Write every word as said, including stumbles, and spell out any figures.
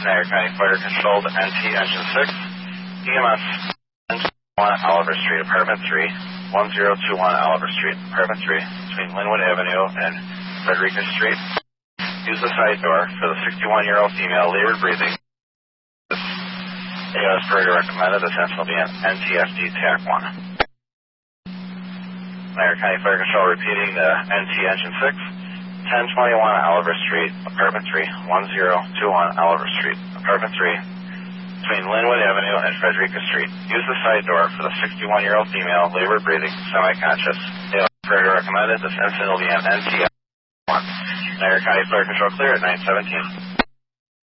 Niagara County Fire Control to N T Engine six, E M S one Oliver Street, Apartment three, one zero two one Oliver Street, Apartment three, between Linwood Avenue and Frederica Street. Use the side door for the sixty-one-year-old female, labored breathing. As per your recommended, the sense will be an N T S D TAC one. Niagara County Fire Control repeating the N T Engine six, ten twenty-one Oliver Street, Apartment three, one zero two one Oliver Street, Apartment three, between Linwood Avenue and Frederica Street. Use the side door for the sixty-one-year-old female, labored breathing, semi-conscious. As per your recommended, this incident will be an N T S D one. Niagara County Fire Control clear at nine seventeen.